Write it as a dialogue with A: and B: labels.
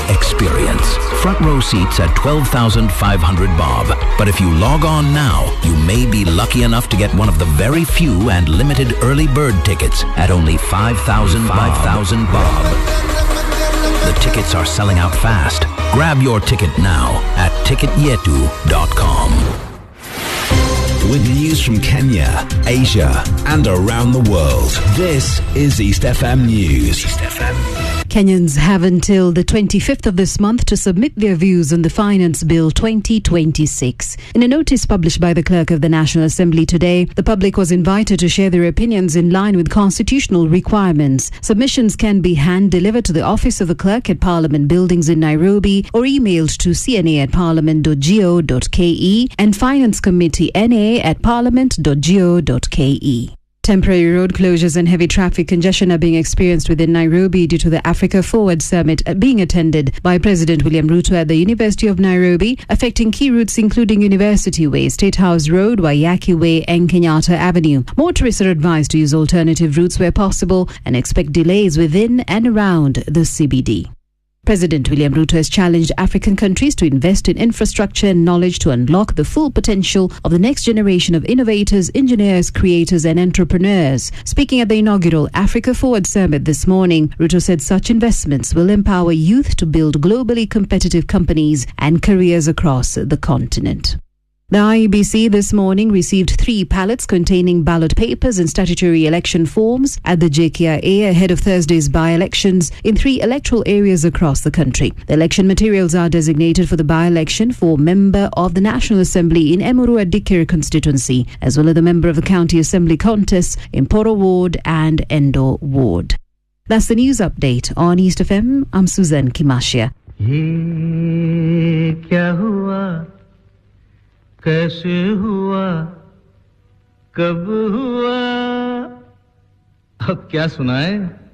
A: experience. Front row seats at 12,500 bob. But if you log on now, you may be lucky enough to get one of the very few and limited early bird tickets at only 5,000 bob. The tickets are selling out fast. Grab your ticket now at ticketyetu.com.
B: With news from Kenya, Asia, and around the world, this is East FM News. East FM.
C: Kenyans have until the 25th of this month to submit their views on the Finance Bill 2026. In a notice published by the Clerk of the National Assembly today, the public was invited to share their opinions in line with constitutional requirements. Submissions can be hand-delivered to the office of the Clerk at Parliament Buildings in Nairobi or emailed to cna@parliament.go.ke and Finance Committee na@parliament.go.ke. Temporary road closures and heavy traffic congestion are being experienced within Nairobi due to the Africa Forward Summit being attended by President William Ruto at the University of Nairobi, affecting key routes including University Way, State House Road, Waiyaki Way and Kenyatta Avenue. Motorists are advised to use alternative routes where possible and expect delays within and around the CBD. President William Ruto has challenged African countries to invest in infrastructure and knowledge to unlock the full potential of the next generation of innovators, engineers, creators and entrepreneurs. Speaking at the inaugural Africa Forward Summit this morning, Ruto said such investments will empower youth to build globally competitive companies and careers across the continent. The IEBC this morning received 3 pallets containing ballot papers and statutory election forms at the JKIA ahead of Thursday's by-elections in 3 electoral areas across the country. The election materials are designated for the by-election for member of the National Assembly in Emurua Dikir constituency, as well as the member of the County Assembly contests in Poro Ward and Endo Ward. That's the news update on East FM. I'm Suzanne Kimashia.
D: कैसे हुआ कब हुआ अब क्या सुनाए